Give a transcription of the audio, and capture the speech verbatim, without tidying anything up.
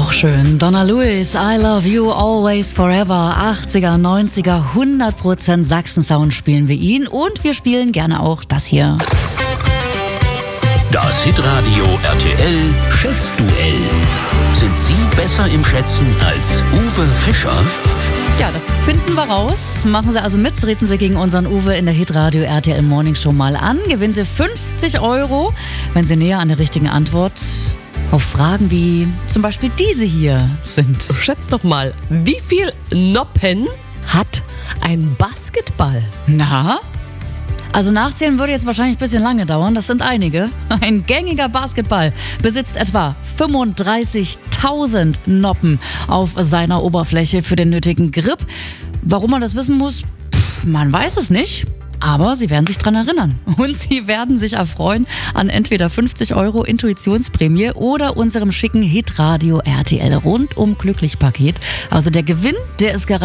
Auch schön. Donna Lewis, I Love You Always Forever. achtziger, neunziger, hundert Prozent Sachsen-Sound spielen wir ihn. Und wir spielen gerne auch das hier. Das Hitradio R T L Schätzduell. Sind Sie besser im Schätzen als Uwe Fischer? Ja, das finden wir raus. Machen Sie also mit, treten Sie gegen unseren Uwe in der Hitradio R T L Morning Show mal an. Gewinnen Sie fünfzig Euro, wenn Sie näher an der richtigen Antwort auf Fragen wie zum Beispiel diese hier sind. Schätz doch mal, wie viel Noppen hat ein Basketball? Na? Also nachzählen würde jetzt wahrscheinlich ein bisschen lange dauern, das sind einige. Ein gängiger Basketball besitzt etwa fünfunddreißigtausend Noppen auf seiner Oberfläche für den nötigen Grip. Warum man das wissen muss, pff, man weiß es nicht. Aber Sie werden sich dran erinnern und Sie werden sich erfreuen an entweder fünfzig Euro Intuitionsprämie oder unserem schicken Hitradio R T L rundum glücklich Paket. Also der Gewinn, der ist garantiert.